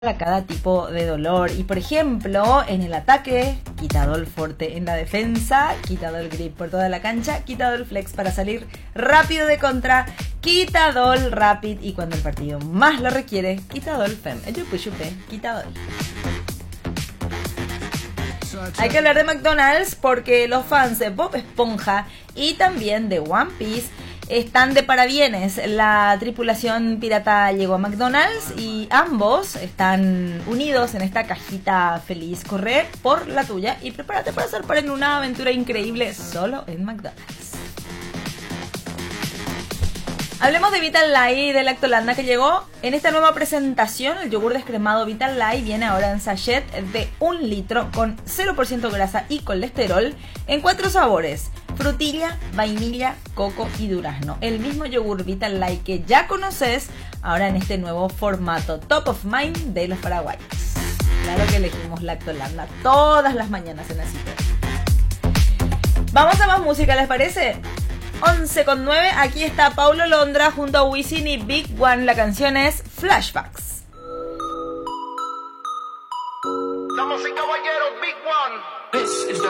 a cada tipo de dolor. Y por ejemplo, en el ataque, Quitadol Forte; en la defensa, Quitadol Grip por toda la cancha; Quitadol Flex para salir rápido de contra; Quitadol Rapid, y cuando el partido más lo requiere, Quitadol Fem. Quitadol. Hay que hablar de McDonald's porque los fans de Bob Esponja y también de One Piece están de parabienes. La tripulación pirata llegó a McDonald's y ambos están unidos en esta cajita feliz. Corre por la tuya y prepárate para zarpar en una aventura increíble solo en McDonald's. Hablemos de Vital Light de Lactolanda, que llegó en esta nueva presentación. El yogur descremado Vital Light viene ahora en sachet de 1 litro con 0% grasa y colesterol en 4 sabores: frutilla, vainilla, coco y durazno. El mismo yogur Vital Light que ya conoces, ahora en este nuevo formato top of mind de los paraguayos. Claro que elegimos Lactolanda todas las mañanas en la cita. Vamos a más música, ¿les parece? 11:09, aquí está Paulo Londra junto a Wisin y Big One. La canción es Flashbacks. Damas y caballeros, Big One. This is the